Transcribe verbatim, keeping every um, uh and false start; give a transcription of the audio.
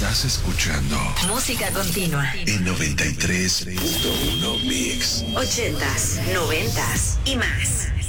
Estás escuchando Música Continua en noventa y tres punto uno Mix. Ochentas, noventas y más.